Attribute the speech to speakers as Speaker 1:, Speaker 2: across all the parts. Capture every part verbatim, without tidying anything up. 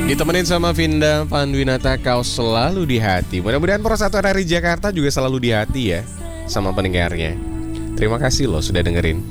Speaker 1: Ditemenin sama Vinda Panduwinata, kau selalu di hati. Mudah-mudahan Persatuan Hari Jakarta juga selalu di hati ya sama pendengarnya. Terima kasih loh sudah dengerin.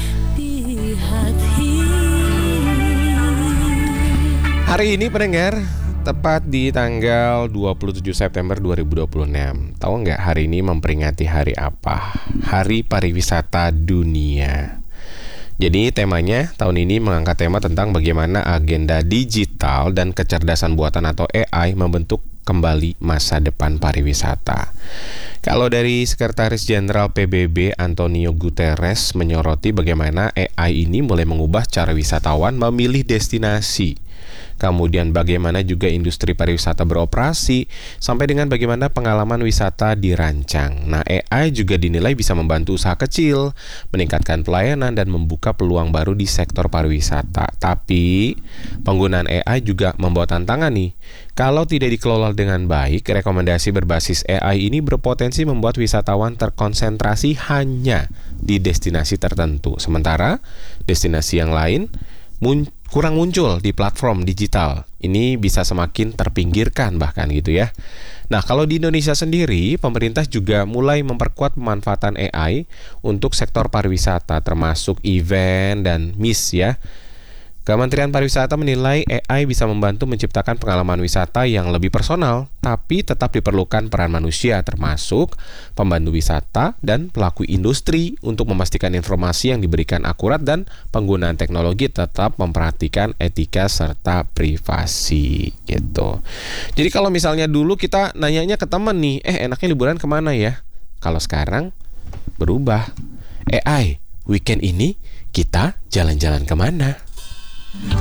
Speaker 1: Hari ini pendengar, tepat di tanggal dua puluh tujuh September dua ribu dua puluh enam. Tahu nggak hari ini memperingati hari apa? Hari Pariwisata Dunia. Jadi temanya tahun ini mengangkat tema tentang bagaimana agenda digital dan kecerdasan buatan atau A I membentuk kembali masa depan pariwisata. Kalau dari Sekretaris Jenderal P B B Antonio Guterres menyoroti bagaimana A I ini mulai mengubah cara wisatawan memilih destinasi. Kemudian bagaimana juga industri pariwisata beroperasi, sampai dengan bagaimana pengalaman wisata dirancang. Nah, A I juga dinilai bisa membantu usaha kecil, meningkatkan pelayanan, dan membuka peluang baru di sektor pariwisata. Tapi, penggunaan A I juga membawa tantangan nih. Kalau tidak dikelola dengan baik, rekomendasi berbasis A I ini berpotensi membuat wisatawan terkonsentrasi hanya di destinasi tertentu. Sementara, destinasi yang lain mun- kurang muncul di platform digital. Ini bisa semakin terpinggirkan bahkan gitu ya. Nah, kalau di Indonesia sendiri, pemerintah juga mulai memperkuat pemanfaatan A I untuk sektor pariwisata termasuk event dan M I S ya. Kementerian Pariwisata menilai A I bisa membantu menciptakan pengalaman wisata yang lebih personal, tapi tetap diperlukan peran manusia termasuk pembantu wisata dan pelaku industri untuk memastikan informasi yang diberikan akurat dan penggunaan teknologi tetap memperhatikan etika serta privasi gitu. Jadi kalau misalnya dulu kita nanyanya ke teman nih, eh enaknya liburan kemana ya? Kalau sekarang berubah. A I, weekend ini kita jalan-jalan kemana?